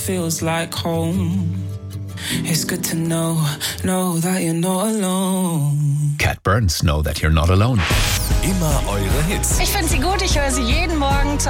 feels like home. It's good to know that you're not alone. Cat Burns, Know That You're Not Alone. Immer eure Hits. Ich finde sie gut, ich höre sie jeden Morgen zu